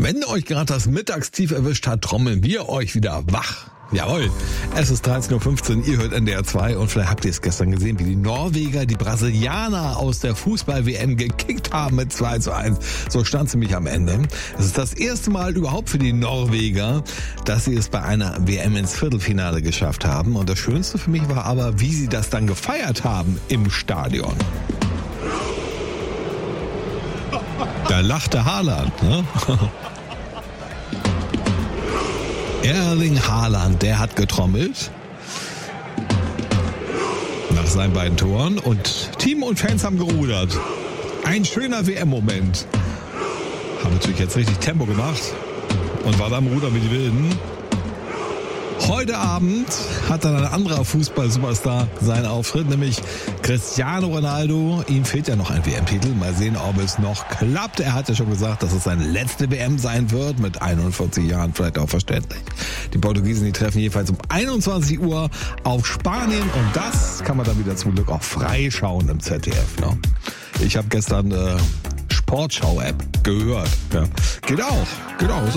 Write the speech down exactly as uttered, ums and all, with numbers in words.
Wenn euch gerade das Mittagstief erwischt hat, trommeln wir euch wieder wach. Jawohl, es ist dreizehn Uhr fünfzehn, ihr hört N D R zwei und vielleicht habt ihr es gestern gesehen, wie die Norweger die Brasilianer aus der Fußball-W M gekickt haben mit zwei zu eins. So stand es nämlich am Ende. Es ist das erste Mal überhaupt für die Norweger, dass sie es bei einer W M ins Viertelfinale geschafft haben. Und das Schönste für mich war aber, wie sie das dann gefeiert haben im Stadion. Da lachte Haaland, ne? Erling Haaland, der hat getrommelt nach seinen beiden Toren und Team und Fans haben gerudert. Ein schöner W M-Moment. Haben natürlich jetzt richtig Tempo gemacht und war da am Ruder wie die Wilden. Heute Abend hat dann ein anderer Fußball-Superstar seinen Auftritt, nämlich Cristiano Ronaldo. Ihm fehlt ja noch ein W M-Titel. Mal sehen, ob es noch klappt. Er hat ja schon gesagt, dass es seine letzte W M sein wird, mit einundvierzig Jahren, vielleicht auch verständlich. Die Portugiesen, die treffen jedenfalls um einundzwanzig Uhr auf Spanien und das kann man dann wieder zum Glück auch frei schauen im Z D F. Ne? Ich habe gestern äh, Sportschau-App gehört. Ja. Geht auch, geht auch. Ist